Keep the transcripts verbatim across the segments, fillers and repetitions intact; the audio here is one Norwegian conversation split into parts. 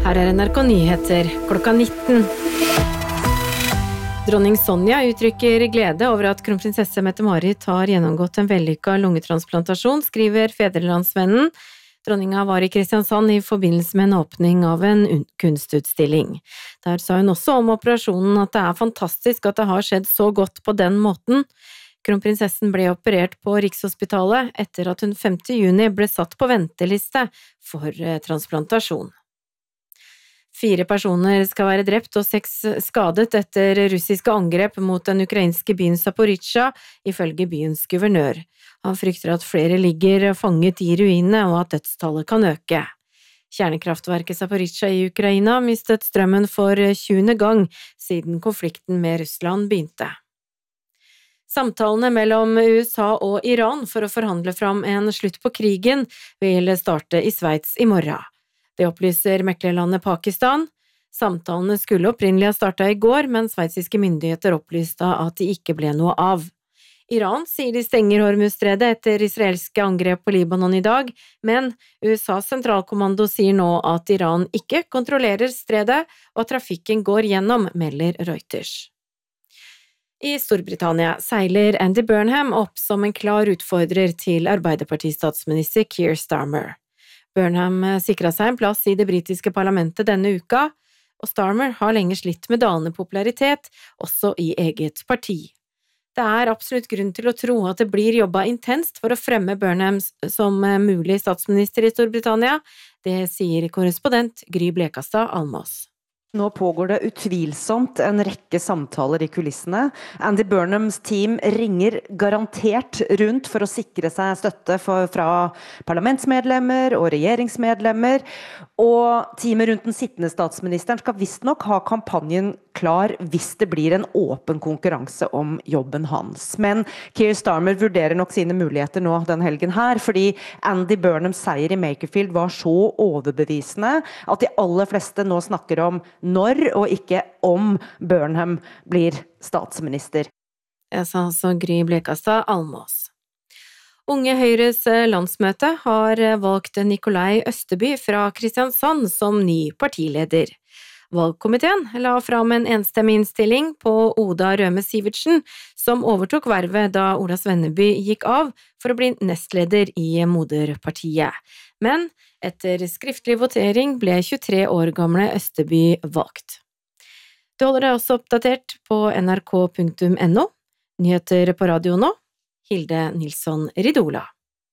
Her er N R K Nyheter klokka nitten. Dronning Sonja uttrykker glede over at kronprinsesse Mette-Marit har gjennomgått en vellykket lungetransplantasjon, skriver Fædrelandsvennen. Dronninga var i Kristiansand i forbindelse med en åpning av en kunstutstilling. Der sa hun også om operasjonen at det er fantastisk at det har skjedd så godt på den måten. Kronprinsessen ble operert på Rikshospitalet etter at hun femte juni ble satt på venteliste for transplantasjon. Fire personer skal være drept og seks skadet etter russiske angrep mot den ukrainske byen Zaporizjzja, ifølge byens guvernør. Han frykter at flere ligger fanget i ruinene og at dødstallet kan øke. Kjernekraftverket Zaporizjzja i Ukraina mistet strømmen for tjuende gang siden konflikten med Russland begynte. Samtalene mellom U S A og Iran for å forhandle fram en slutt på krigen vil starte i Sveits i morgen. Det opplyser meklerlandet Pakistan. Samtalene skulle opprinnelig ha startet i går, men sveitsiske myndigheter opplyste at de ikke ble noe av. Iran sier de stenger Hormuzstredet etter israelske angrep på Libanon i dag, men U S A's sentralkommando sier nå at Iran ikke kontrollerer stredet, og at trafikken går gjennom, melder Reuters. I Storbritannia seiler Andy Burnham opp som en klar utfordrer til Arbeiderparti-statsminister Keir Starmer. Burnham sikret seg en plass i det britiske parlamentet denne uka, og Starmer har lenge slitt med dalende popularitet, også i eget parti. Det er absolutt grunn til å tro at det blir jobbet intenst for å fremme Burnham som mulig statsminister i Storbritannia. Det sier korrespondent Gry Blekastad Almås. Nå pågår det utvilsomt en rekke samtaler i kulissene. Andy Burnhams team ringer garantert rundt for å sikre seg støtte for, fra parlamentsmedlemmer og regjeringsmedlemmer, og teamet rundt den sittende statsministeren skal visst nok ha kampanjen klar hvis det blir en åpen konkurranse om jobben hans. Men Keir Starmer vurderer nok sine muligheter nå den helgen her, fordi Andy Burnhams seier i Makerfield var så overbevisende at de aller fleste nå snakker om når og ikke om Burnham blir statsminister. Jeg sa altså Gry Blekastad Almås. Unge Høyres landsmøte har valgt Nikolai Østeby fra Kristiansand som ny partileder. Valgkomiteen la fram en enstemmig innstilling på Oda Røme Sivertsen, som overtok vervet da Ola Svenneby gikk av for å bli nestleder i moderpartiet. Men etter skriftlig votering ble tjuetre år gamle Østeby valgt. Du holder deg også oppdatert på N R K punktum N O. Nyheter på radio nå. Hilde Nilsson Ridola.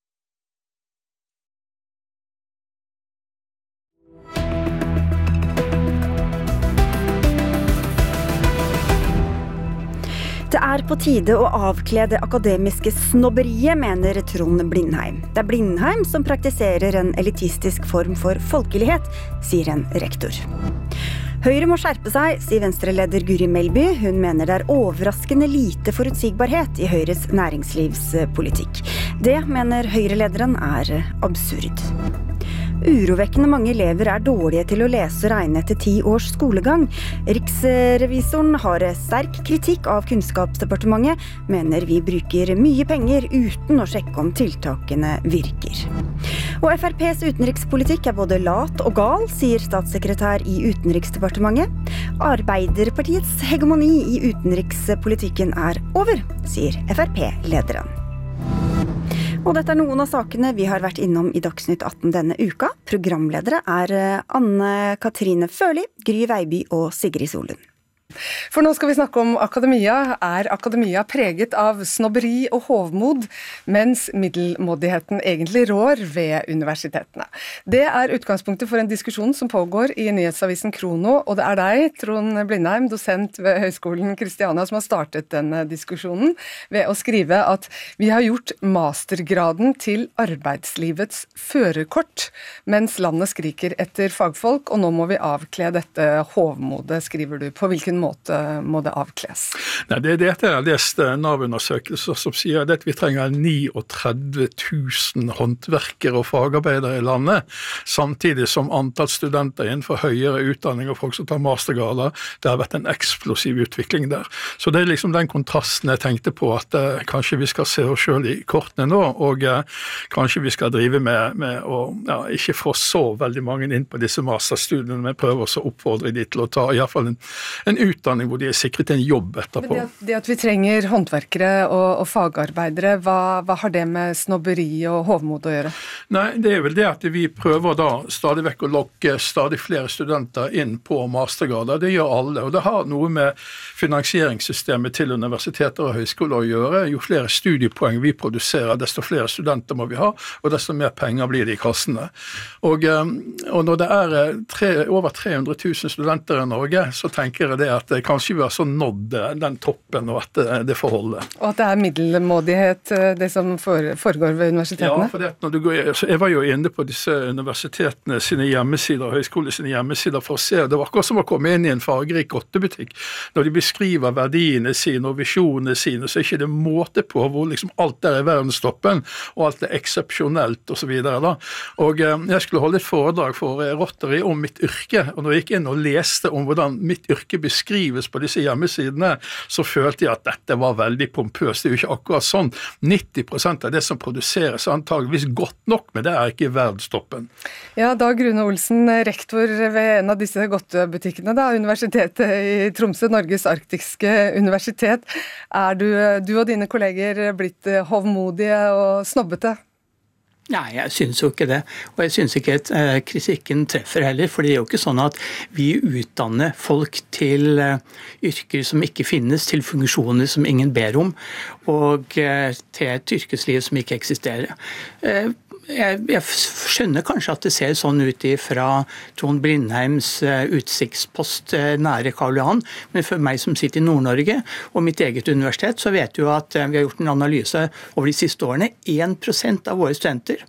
Det er på tide å avkle det akademiske snobberiet, mener Trond Blindheim. Det er Blindheim som praktiserer en elitistisk form for folkelighet, sier en rektor. Høyre må skjerpe seg, sier Venstre-leder Guri Melby. Hun mener det er overraskende lite forutsigbarhet i Høyres næringslivspolitikk. Det mener Høyre-lederen er absurd. Urovekkende mange elever er dårlige til å lese og regne etter ti års skolegang. Riksrevisoren har sterk kritikk av Kunnskapsdepartementet, mener vi bruker mye penger uten å sjekke om tiltakene virker. Og F R P's utenrikspolitikk er både lat og gal, sier statssekretær i Utenriksdepartementet. Arbeiderpartiets hegemoni i utenrikspolitikken er over, sier F R P-lederen. Og dette er noen av sakene vi har vært innom i Dagsnytt atten denne uka. Programledere er Anne-Katrine Førli, Gry Veiby og Sigrid Solund. For nå skal vi snakke om akademia. Er akademia preget av snobberi og hovmod, mens middelmådigheten egentlig rår ved universitetene? Det er utgangspunktet for en diskusjon som pågår i nyhetsavisen Krono, og det er deg, Trond Blindheim, dosent ved Høgskolen Kristiania, som har startet denne diskusjonen ved å skrive at vi har gjort mastergraden til arbeidslivets førerkort, mens landet skriker etter fagfolk, og nå må vi avkle dette hovmodet, skriver du. På hvilken måte må det avkles? Nei, det er dette jeg har lest Nav-undersøkelser som sier at vi trenger trettini tusen håndverkere og fagarbeidere i landet, samtidig som antall studenter innenfor høyere utdanning og folk som tar mastergrader, det har vært en eksplosiv utvikling der. Så det er liksom den kontrasten jeg tenkte på, at eh, kanskje vi skal se oss selv i kortene nå, og eh, kanskje vi skal drive med, med å ja, ikke få så veldig mange inn på disse masterstudiene, men prøve også å oppfordre de til å ta i hvert fall en, en utdanning hvor de er sikret en jobb etterpå. Men det, at, det at vi trenger håndverkere og, og fagarbeidere, hva, hva har det med snobberi og hovmod å gjøre? Nei, det er vel det at vi prøver da stadig vekk å lokke stadig flere studenter inn på mastergrader. Det gjør alle, og det har noe med finansieringssystemet til universiteter og høyskoler å gjøre. Jo flere studiepoeng vi produserer, desto flere studenter må vi ha, og desto mer penger blir det i kassene. Og, og når det er tre, over tre hundre tusen studenter i Norge, så tenker jeg det at det kanskje vi har så nådd den toppen, og at det, det forholdet. Og at det er middelmådighet, det som foregår ved universitetene? Ja, for det, når du går, jeg var jo inne på disse universitetene sine hjemmesider, høyskole sine hjemmesider for å se, det var akkurat som å komme inn i en fargerik godtebutikk. Når de beskriver verdiene sine og visjonene sine, så er ikke det måte på hvor liksom alt der er verdenstoppen, og alt er eksepsjonelt og så videre da. Og eh, jeg skulle holde et foredrag for eh, Rotary om mitt yrke, og når jeg gikk inn og leste om hvordan mitt yrke beskrives på disse hjemmesidene, så følte jeg at dette var veldig pompøst. Det er jo ikke akkurat sånn. nitti prosent av det som produseres antageligvis godt nok, men det er ikke verdenstoppen. Ja, Dag Rune Olsen, rektor ved en av disse godtebutikkene da, Universitetet i Tromsø, Norges arktiske universitet. Er du, du og dine kolleger blitt hovmodige og snobbete? Nei, jeg synes jo ikke det, og jeg synes ikke at eh, kritikken treffer heller, for det er jo ikke sånn at vi utdanner folk til eh, yrker som ikke finnes, til funksjoner som ingen ber om, og eh, til et yrkesliv som ikke eksisterer. Eh, Jeg, jeg skjønner kanskje at det ser sånn ut fra Trond Blindheims uh, utsiktspost uh, nære Karl Johan, men for meg som sitter i Nord-Norge og mitt eget universitet, så vet du at uh, vi har gjort en analyse over de siste årene. én prosent av våre studenter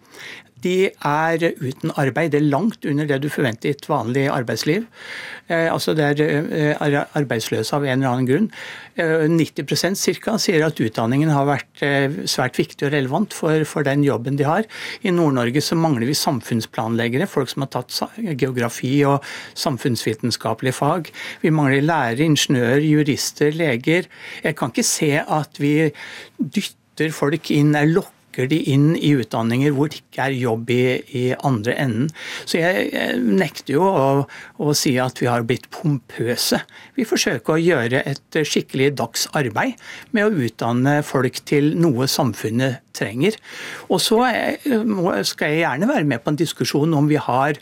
de er uten arbeid. Det er langt under det du forventer i et vanlig arbeidsliv. Eh, altså det er eh, arbeidsløse av en eller annen grunn. Eh, nitti prosent cirka sier at utdanningen har vært eh, svært viktig og relevant for, for den jobben de har. I Nord-Norge så mangler vi samfunnsplanleggere, folk som har tatt geografi og samfunnsvitenskapelige fag. Vi mangler lærere, ingeniører, jurister, leger. Jeg kan ikke se at vi dytter folk inn, er lokker de inn i utdanninger hvor det ikke er jobb i, i andre enden. Så jeg, jeg nekter jo å, å si at vi har blitt pompøse. Vi forsøker å gjøre et skikkelig dagsarbeid med å utdanne folk til noe samfunnet trenger. Og så skal jeg gjerne være med på en diskusjon om vi har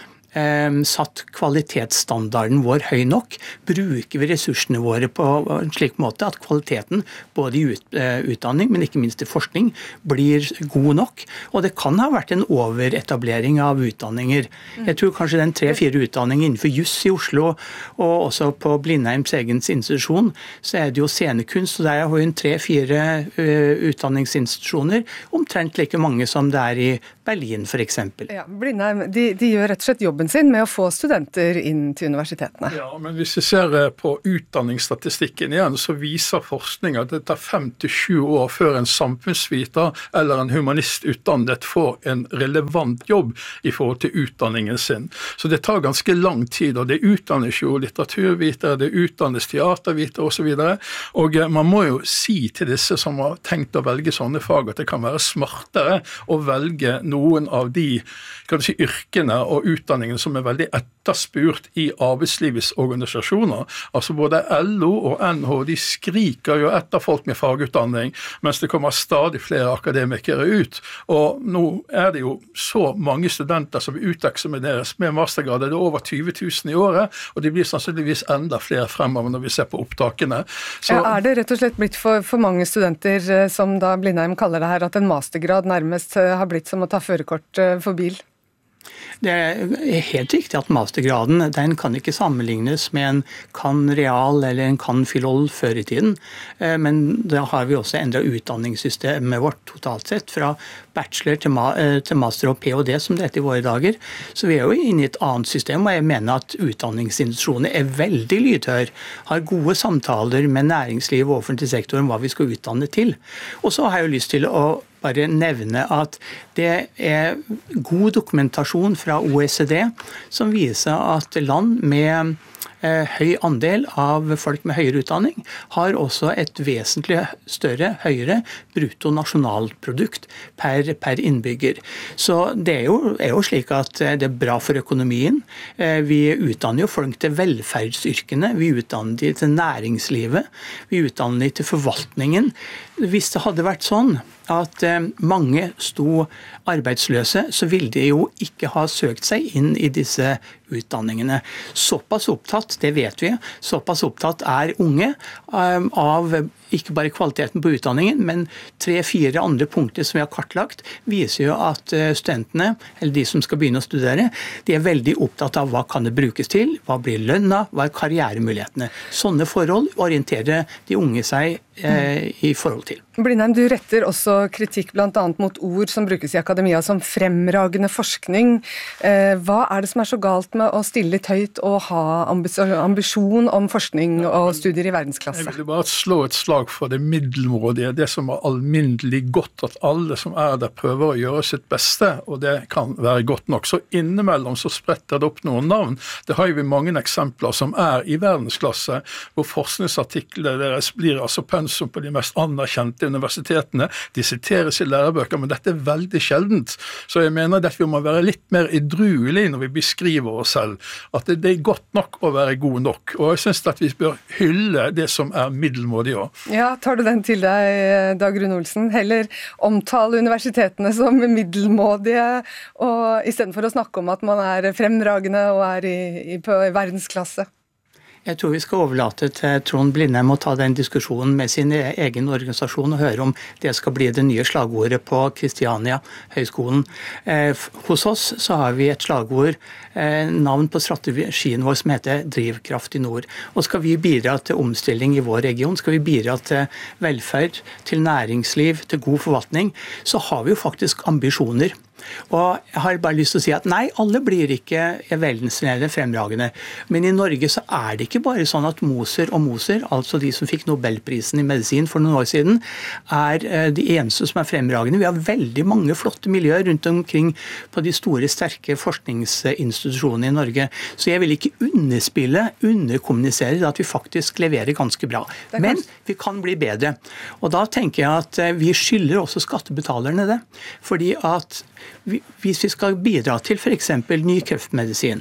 satt kvalitetsstandarden vår høy nok, bruker vi ressursene våre på en slik måte at kvaliteten både i ut, utdanning, men ikke minst i forskning, blir god nok. Og det kan ha vært en overetablering av utdanninger. Jeg tror kanskje den tre-fire utdanninger innenfor juss i Oslo, og også på Blindheims egen institusjon, så er det jo scenekunst, og der har vi en tre-fire utdanningsinstitusjoner, omtrent like mange som det er i Berlin for eksempel. Ja, Blindheim, de, de gjør rett og slett jobben sin med å få studenter inn til universitetene. Ja, men hvis vi ser på utdanningsstatistikken igjen, så viser forskning at det tar fem til sju år før en samfunnsviter eller en humanist utdannet får en relevant jobb i forhold til utdanningen sin. Så det tar ganske lang tid, og det utdannes jo litteraturvitere, det utdannes teatervitere og så videre. Og man må jo si til disse som har tenkt å velge sånne fag at det kan være smartere å velge noen av de kan du si, yrkene og utdanningene som er veldig etterspurt i arbeidslivets organisasjoner. Altså både L O og N H, de skriker jo etter folk med fagutdanning, mens det kommer stadig flere akademikere ut. Og nå er det jo så mange studenter som uteksamineres med mastergrad, det er over tyve tusen i året, og det blir sannsynligvis enda flere fremover når vi ser på opptakene. Så, ja, er det rett og slett blitt for, for mange studenter, som da Blindheim kaller det her, at en mastergrad nærmest har blitt som å ta førerkort for bil? Det er helt riktig at mastergraden den kan ikke sammenlignes med en kan real eller en kan filol før i tiden, men da har vi også endret utdanningssystemet vårt totalt sett, fra bachelor til, ma til master og P H D som det heter i våre dager. Så vi er jo inne i et annet system, og jeg mener at utdanningsinstitusjonene er veldig lydhør, har gode samtaler med næringsliv og offentlig sektor om hva vi skal utdanne til. Og så har jeg jo lyst til å bare nevne at det er god dokumentasjon fra O E C D som viser at land med eh, høy andel av folk med høyere utdanning har også et vesentlig større, høyere bruttonasjonalprodukt per, per innbygger. Så det er jo, er jo slik at det er bra for økonomien. Eh, vi utdanner jo folk til velferdsyrkene, vi utdanner de til næringslivet, vi utdanner de til forvaltningen. Hvis det hadde vært sånn at mange sto arbeidsløse, så ville de jo ikke ha søkt seg inn i disse utdanningene. Såpass opptatt, det vet vi, såpass opptatt er unge av ikke bare kvaliteten på utdanningen, men tre-fire andre punkter som vi har kartlagt, viser jo at studentene, eller de som skal begynne å studere, de er veldig opptatt av hva kan det brukes til, hva blir lønna, hva er karrieremulighetene. Sånne forhold orienterer de unge seg eh, i forhold til. Blindheim, du retter også kritikk blant annet mot ord som brukes i akademia som fremragende forskning. Eh, hva er det som er så galt med å stille litt høyt og ha ambisjon om forskning og studier i verdensklasse? Jeg vil bare slå et slag for det middelmådige, det som er alminnelig godt, at alle som er der prøver å gjøre sitt beste, og det kan være godt nok. Så innimellom så spretter det opp noen navn. Det har vi mange eksempler som er i verdensklasse, hvor forskningsartiklene deres blir altså pensum på de mest anerkjente universitetene. De siteres i lærebøker, men dette er veldig sjeldent. Så jeg mener at vi må være litt mer edruelige når vi beskriver oss selv, at det, det er godt nok å være god nok. Og jeg synes at vi bør hylle det som er middelmådig også. Ja, tar du den til deg, Dag Rune Olsen? Heller omtale universitetene som middelmådige, og i stedet for å snakke om at man er fremragende og er i, i, på verdensklasse? Jeg tror vi skal overlate til Trond Blindheim å ta den diskusjonen med sin egen organisasjon og høre om det skal bli det nye slagordet på Kristiania høgskolen. Eh, hos oss så har vi et slagord, eh, navn på strategien vår som heter Drivkraft i nord. Og skal vi bidra til omstilling i vår region, skal vi bidra til velferd, til næringsliv, til god forvaltning, så har vi jo faktisk ambisjoner. Og jeg har bare lyst til å si at nei, alle blir ikke verdensledende fremragende. Men i Norge så er det ikke bare sånn at Moser og Moser, altså de som fikk Nobelprisen i medisin for noen år siden, er de eneste som er fremragende. Vi har veldig mange flotte miljøer rundt omkring på de store, sterke forskningsinstitusjonene i Norge. Så jeg vil ikke underspille, underkommunisere at vi faktisk leverer ganske bra. Men vi kan bli bedre. Og da tenker jeg at vi skylder også skattebetalerne det. Fordi at hvis vi skal bidra til for eksempel ny kreftmedisin,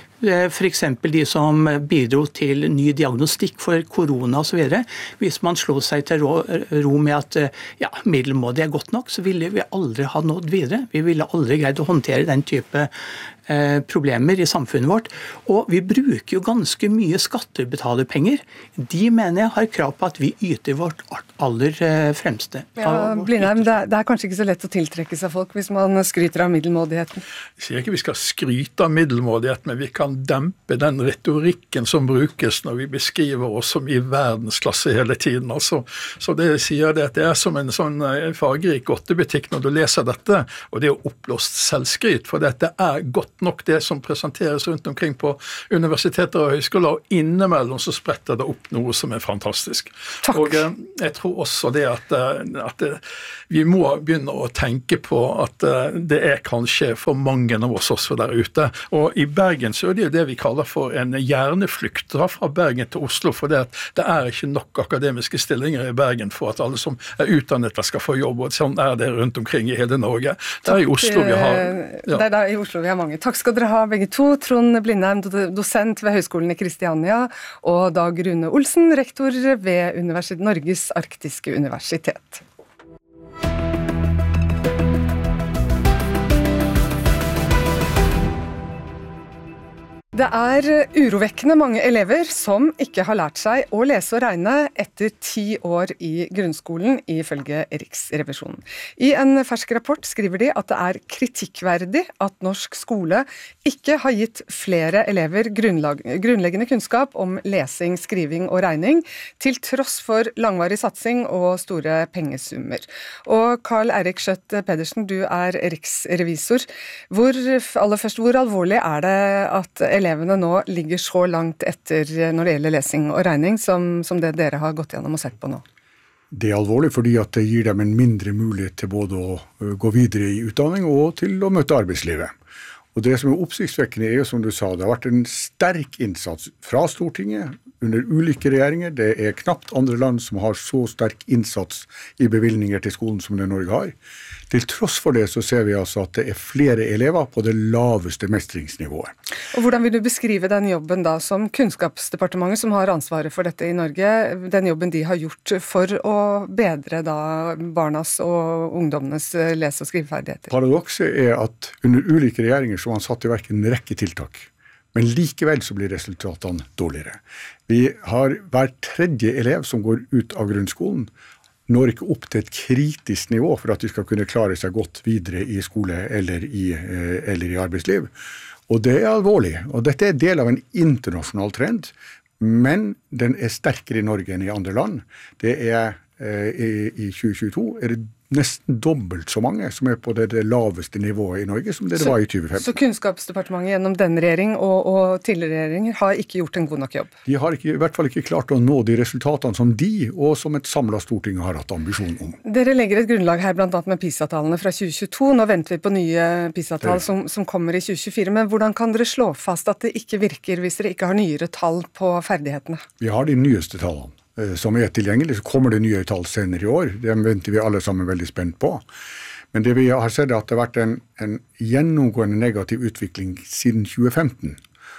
for eksempel de som bidro til ny diagnostikk for korona og så videre, hvis man slår seg til ro, ro med at ja, middelmådig er godt nok, så ville vi aldri ha nådd videre. Vi ville aldri greid å håndtere den type eh, problemer i samfunnet vårt. Og vi bruker jo ganske mye skattebetalerpenger. De mener jeg har krav på at vi yter vårt aller fremste. Ja, Blindheim, det er, det er kanskje ikke så lett å tiltrekke seg folk hvis man skryter av middelmådigheten? Jeg sier ikke vi skal skryte av middelmådighet, men vi kan dempe den retorikken som brukes når vi beskriver oss som i verdensklasse hele tiden. Altså, så det sier det at det er som en sånn fargerik godtebutikk når du leser dette, og det er oppblåst selvskryt, for dette er godt nok det som presenteres rundt omkring på universiteter og høyskoler, og innimellom så spretter det opp noe som er fantastisk. Takk. Og jeg tror også det at, at vi må begynne å tenke på at det er kanskje for mange av oss også der ute. Og i Bergen så er det jo det vi kaller for en hjerneflukt fra Bergen til Oslo, for det, det er ikke nok akademiske stillinger i Bergen for at alle som er utdannet skal få jobb, og sånn er det rundt omkring i hele Norge. Det er i Oslo vi har... Ja. Det er da i Oslo vi har mange. Takk skal dere ha begge to. Trond Blindheim, dosent ved Høgskolen i Kristiania, og Dag Rune Olsen, rektor ved Universitet, Norges arktiske universitet. Det er urovekkende mange elever som ikke har lært seg å lese og regne etter ti år i grunnskolen, ifølge Riksrevisjonen. I en fersk rapport skriver de at det er kritikkverdig at norsk skole ikke har gitt flere elever grunnleggende kunnskap om lesing, skriving og regning, til tross for langvarig satsing og store pengesummer. Og Karl Eirik Schjøtt Pedersen, du er riksrevisor. Hvor, aller først, hvor alvorlig er det at elevene nå ligger så langt etter når det gjelder lesing og regning, som, som det dere har gått gjennom og sett på nå? Det er alvorlig fordi at det gir dem en mindre mulighet til både å gå videre i utdanning og til å møte arbeidslivet. Og det som er oppsiktsvekkende er jo, som du sa, det har vært en sterk innsats fra Stortinget under ulike regjeringer. Det er knapt andre land som har så sterk innsats i bevilgninger til skolen som det Norge har. Til tross for det så ser vi altså at det er flere elever på det laveste mestringsnivået. Og hvordan vil du beskrive den jobben da som Kunnskapsdepartementet, som har ansvaret for dette i Norge, den jobben de har gjort for å bedre da barnas og ungdommenes lese- og skriveferdigheter? Paradokset er at under ulike regjeringer så har man satt i verk en rekke tiltak. Men likevel så blir resultatene dårligere. Vi har hver tredje elev som går ut av grunnskolen, når ikke opp til et kritisk nivå for at de skal kunne klare seg godt videre i skole eller i, eller i arbeidsliv. Og det er alvorlig, og dette er del av en internasjonal trend, men den er sterkere i Norge enn i andre land. Det er i, i tjue tjueto er det nesten dobbelt så mange som er på det, det laveste nivået i Norge som det, det var i tjue femten. Så Kunnskapsdepartementet gjennom denne regjering og, og tidligere regjeringer har ikke gjort en god nok jobb? De har ikke, i hvert fall ikke klart å nå de resultatene som de og som et samlet storting har hatt ambisjon om. Dere legger et grunnlag her blant annet med PISA-tallene fra tjue tjueto. Nå venter vi på nye PISA-tall som, som kommer i tjue tjuefire. Men hvordan kan dere slå fast at det ikke virker hvis dere ikke har nyere tall på ferdighetene? Vi har de nyeste tallene som er tilgjengelig, så kommer det nye tall senere i år. Det venter vi alle sammen veldig spent på. Men det vi har sett er at det har vært en, en gjennomgående negativ utvikling siden tjue femten.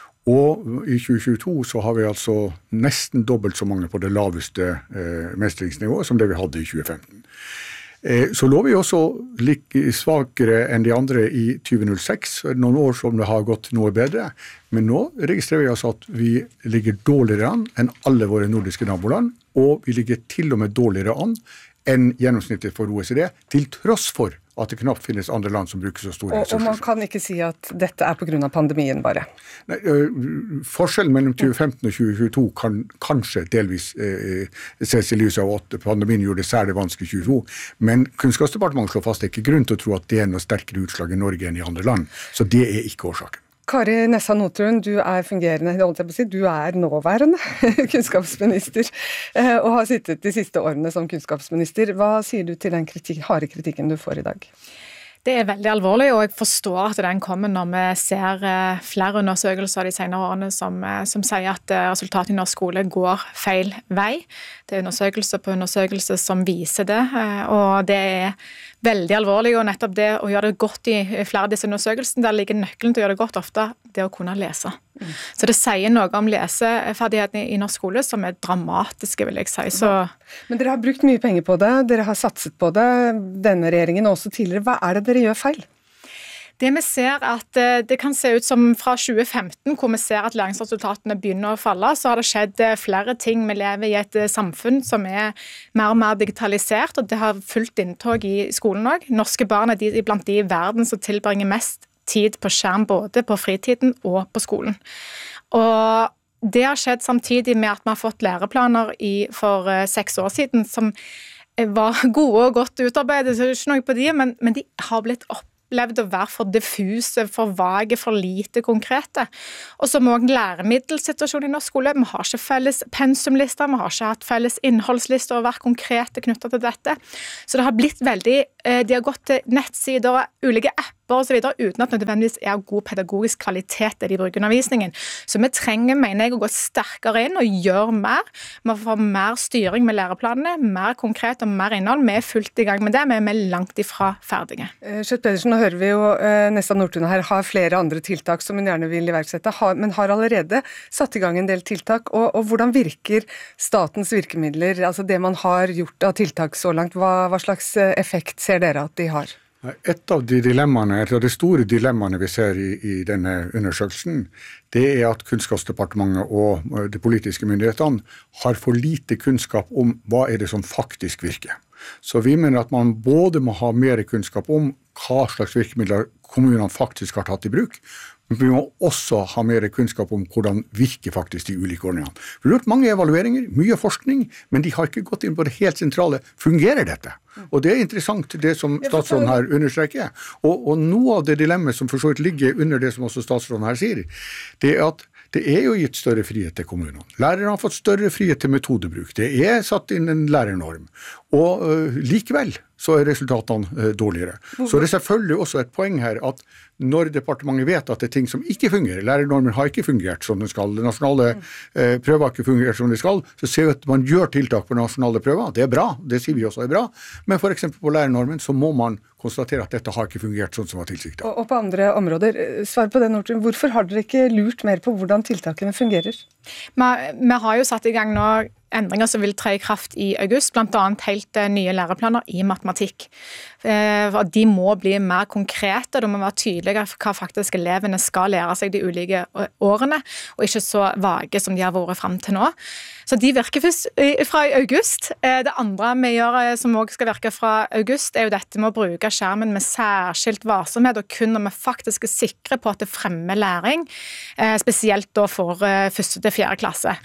Og i tjue tjueto så har vi altså nesten dobbelt så mange på det laveste eh, mestringsnivået som det vi hadde i tjue femten. Eh, så lå vi også like svakere enn de andre i tjue null seks, noen år som det har gått noe bedre. Men nå registrerer vi altså at vi ligger dårligere an enn alle våre nordiske naboland, og vi ligger til og med dårligere an enn gjennomsnittet for O E C D, til tross for at det knapt finnes andre land som bruker så store og, ressurser. Og man kan ikke si at dette er på grunn av pandemien bare? Nei, forskjellen mellom tjue femten og tjue tjueto kan kanskje delvis eh, ses i lys av at pandemien gjorde det særlig vanskelig i tjue tjueto, men Kunnskapsdepartementet slår fast det er ikke grunn til å tro at det er noe sterkere utslag i Norge enn i andre land, så det er ikke årsaken. Kari Nessa Nordtun, du er fungerende, du er nåværende kunnskapsminister og har sittet de siste årene som kunnskapsminister. Hva sier du til den kritikk, harde kritikken du får i dag? Det er veldig alvorlig, og jeg forstår at den kommer når vi ser flere undersøkelser de senere årene som, som sier at resultatet i norsk skole går feil vei. Det er undersøkelser på undersøkelser som viser det, og det er veldig alvorlig, og nettopp det å gjøre det godt i flere av disse undersøkelsene, der ligger nøkkelen til å gjøre det godt ofte, det å kunne lese. Mm. Så det sier noe om leseferdighetene i norsk skole som er dramatiske, vil jeg si. Så... Men dere har brukt mye penger på det, dere har satset på det, denne regjeringen også tidligere. Hva er det dere gjør feil? Det vi ser at det kan se ut som fra tjue femten, hvor vi ser at læringsresultatene begynner å falle, så har det skjedd flere ting. Vi lever i et samfunn som er mer og mer digitalisert, og det har fullt inntog i skolen også. Norske barn er de, blant de i verden som tilbringer mest tid på skjerm, både på fritiden og på skolen. Og det har skjedd samtidig med at vi har fått læreplaner i, for seks år siden, som var gode og godt utarbeidet, så det er ikke noe på de, men, men de har blitt opp levd å være for diffuse, for vage, for lite konkrete. Og så må læremiddelsituasjonen i norsk skole. Vi har ikke felles pensumlister, vi har ikke hatt felles innholdslister og vært konkrete knyttet til dette. Så det har blitt veldig, de har gått til nettsider, ulike apper og så videre, uten at det nødvendigvis er god pedagogisk kvalitet det de bruker undervisningen. Så vi trenger, mener jeg, å gå sterkere inn og gjøre mer. Vi må få mer styring med læreplanene, mer konkret og mer innhold. Vi er fullt i gang med det, men vi er langt ifra ferdige. Schjøtt Pedersen, nå hører vi jo eh, Nessa Nordtun her har flere andre tiltak som hun gjerne vil iverksette, har, men har allerede satt i gang en del tiltak. Og, og hvordan virker statens virkemidler, altså det man har gjort av tiltak så langt, hva, hva slags effekt ser dere at de har? Et av de dilemmaene, et av de store dilemmaene vi ser i, i denne undersøkelsen, det er at Kunnskapsdepartementet og de politiske myndighetene har for lite kunnskap om hva er det som faktisk virker. Så vi mener at man både må ha mer kunnskap om hva slags virkemidler kommunene faktisk har tatt i bruk, men vi må også ha mer kunnskap om hvordan virker faktisk de ulike ordningene. Vi har gjort mange evalueringer, mye forskning, men de har ikke gått inn på det helt sentrale. Fungerer dette? Og det er interessant det som statsråden her understreker. Og, og noe av det dilemmaet som for så vidt ligger under det som også statsråden her sier, det er at det er jo gitt større frihet til kommunene. Lærere har fått større frihet til metodebruk. Det er satt inn en lærernorm. Og uh, likevel så er resultatene uh, dårligere. Så det er selvfølgelig også et poeng her at når departementet vet at det er ting som ikke fungerer, lærernormen har ikke fungert som den skal, de nasjonale uh, prøver har ikke fungert som de skal, så ser vi at man gjør tiltak på nasjonale prøver. Det er bra, det sier vi også er bra. Men for eksempel på lærernormen så må man konstatere at dette har ikke fungert sånn som var tilsiktet. Og, og på andre områder, svar på det, Nordtun. Hvorfor har dere ikke lurt mer på hvordan tiltakene fungerer? Vi, vi har jo satt i gang nå endringer som vil tre i kraft i august, blant annet helt nye læreplaner i matematikk. De må bli mer konkrete, de må være tydelige for hva faktisk elevene skal lære seg de ulike årene, og ikke så vage som de har vært frem til nå. Så de virker først fra august. Det andre vi gjør som også skal virke fra august, er jo dette med å bruke skjermen med særskilt varsomhet, og kun når vi faktisk er sikre på at det fremmer læring, spesielt da for første til fjerde klasse.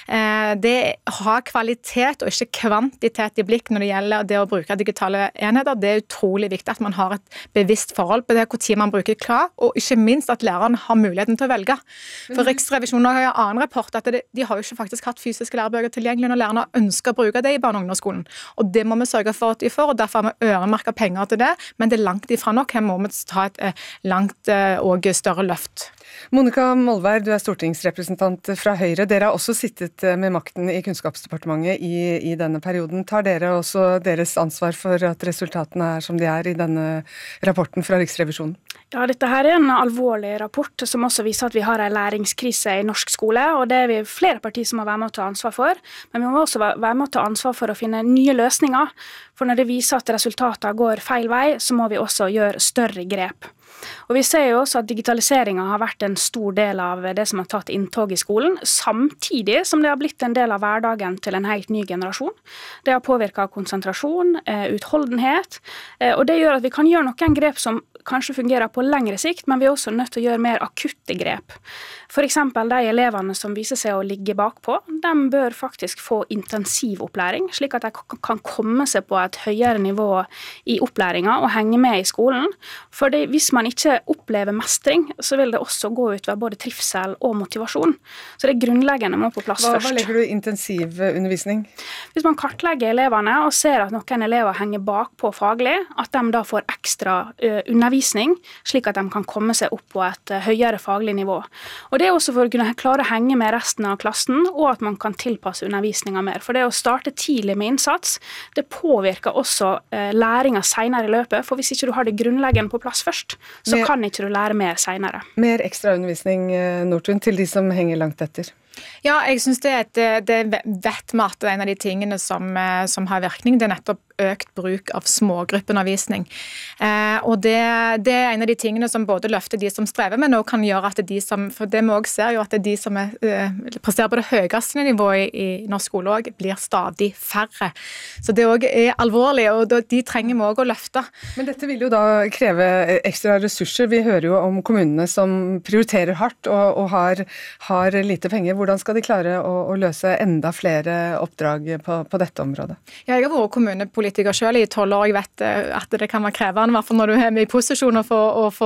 Det har kvalitet og ikke kvantitet i blikk når det gjelder det å bruke digitale enheter. Det er utrolig viktig at man har et bevisst forhold på det, hvor tid man bruker klar, og ikke minst at læreren har muligheten til å velge. For Riksrevisjonen har en annen rapport at det, de har jo ikke faktisk hatt fysiske lærebøker tilgjengelig når lærerne ønsker å bruke det i barne- og ungdomsskolen. Og det må vi sørge for at de får, og derfor har vi øremerket penger til det, men det er langt ifra nok. Her må vi ta et eh, langt eh, og større løft. Monica Molvær, du er stortingsrepresentant fra Høyre. Dere har også sittet med makten i Kunnskapsdepartementet i, i denne perioden. Tar dere også deres ansvar for at resultatene er som de er i denne rapporten fra Riksrevisjonen? Ja, dette her er en alvorlig rapport som også viser at vi har en læringskrise i norsk skole, og det er vi flere partier som må være med å ta ansvar for, men vi må også være med å ta ansvar for å finne nye løsninger, for når det viser at resultatene går feil vei, så må vi også gjøre større grep. Og vi ser jo også at digitaliseringen har vært en stor del av det som har tatt inntog i skolen, samtidig som det har blitt en del av hverdagen til en helt ny generasjon. Det har påvirket konsentrasjon, utholdenhet, og det gjør at vi kan gjøre noen grep som kanskje fungerer på lengre sikt, men vi er også nødt til å gjøre mer akutte grep. For eksempel de elevene som viser seg å ligge bakpå, de bør faktisk få intensivopplæring, slik at de kan komme seg på et høyere nivå i opplæringen og henge med i skolen. For det, hvis man ikke opplever mestring, så vil det også gå ut ved både trivsel og motivasjon. Så det grunnleggende må på plass hva, først. Hva legger du i intensivundervisning? Hvis man kartlegger elevene og ser at noen elever henger bakpå faglig, at de da får ekstra uh, undervisning, slik at de kan komme seg opp på et uh, høyere faglig nivå. Og det er også for å kunne klare å henge med resten av klassen, og at man kan tilpasse undervisningen mer. For det å starte tidlig med innsats, det påvirker også uh, læringen senere i løpet, for hvis ikke du har det grunnleggende på plass først, så mer, kan ikke du lære mer senere. Mer ekstra undervisning, Nordtun, til de som henger langt etter. Ja, jeg synes det er, et, det vet vi at en av de tingene som, som har virkning, det er nettopp økt bruk av smågruppeundervisning. Eh, og det, det er en av de tingene som både løfter de som strever, men også kan gjøre at de som, for det vi også ser jo at det er de som er, eh, presterer på det høyeste nivået i, i norsk skole også, blir stadig færre. Så det også er alvorlig, og de trenger vi også å løfte. Men dette vil jo da kreve ekstra ressurser. Vi hører jo om kommunene som prioriterer hardt og, og har, har lite penger. Hvordan skal de klare å, å løse enda flere oppdrag på, på dette området? Ja, jeg har vært kommunepolitiker selv i tolv år. Jeg vet at det kan være krevende, i hvert fall når du er i posisjon og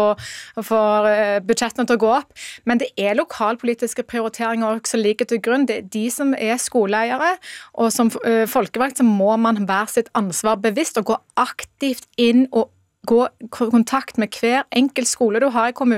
får budsjettene til å gå opp. Men det er lokalpolitiske prioriteringer som ligger til grunn. Det er de som er skoleeiere, og som folkevalgt så må man være sitt ansvar bevisst og gå aktivt inn og gå i kontakt med hver enkelt skole du har i kommunen.